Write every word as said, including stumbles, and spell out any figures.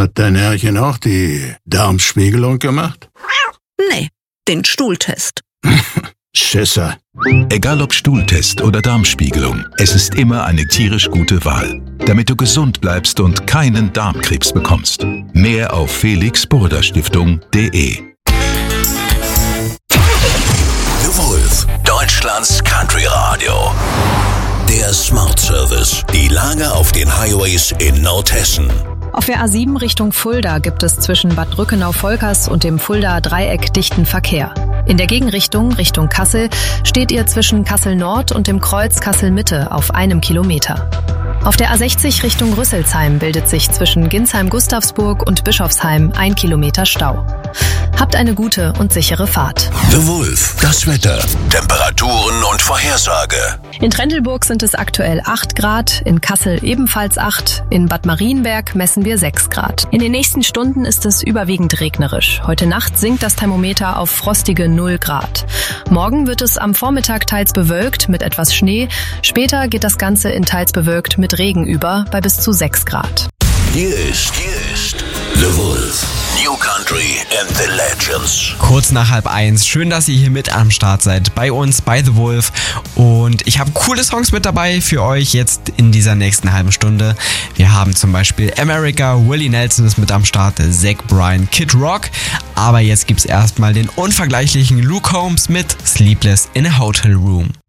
Hat dein Herrchen auch die Darmspiegelung gemacht? Nee, den Stuhltest. Schisser. Egal ob Stuhltest oder Darmspiegelung, es ist immer eine tierisch gute Wahl, damit du gesund bleibst und keinen Darmkrebs bekommst. Mehr auf felix burda stiftung punkt de. The Wolf, Deutschlands Country Radio. Der Smart Service. Die Lage auf den Highways in Nordhessen. Auf der A sieben Richtung Fulda gibt es zwischen Bad Brückenau-Volkers und dem Fuldaer Dreieck dichten Verkehr. In der Gegenrichtung, Richtung Kassel, steht ihr zwischen Kassel-Nord und dem Kreuz Kassel-Mitte auf einem Kilometer. Auf der A sechzig Richtung Rüsselsheim bildet sich zwischen Ginsheim-Gustavsburg und Bischofsheim ein Kilometer Stau. Habt eine gute und sichere Fahrt. The Wolf, das Wetter, Temperaturen und Vorhersage. In Trendelburg sind es aktuell acht Grad, in Kassel ebenfalls acht, in Bad Marienberg messen wir sechs Grad. In den nächsten Stunden ist es überwiegend regnerisch. Heute Nacht sinkt das Thermometer auf frostige null Grad. Morgen wird es am Vormittag teils bewölkt mit etwas Schnee. Später geht das Ganze in teils bewölkt mit Regen über bei bis zu sechs Grad. Hier ist, hier ist The Wolf. New Country and the Legends. Kurz nach halb eins. Schön, dass ihr hier mit am Start seid. Bei uns, bei The Wolf. Und ich habe coole Songs mit dabei für euch jetzt in dieser nächsten halben Stunde. Wir haben zum Beispiel America, Willie Nelson ist mit am Start, Zach Bryan, Kid Rock. Aber jetzt gibt's erstmal den unvergleichlichen Luke Combs mit Sleepless in a Hotel Room.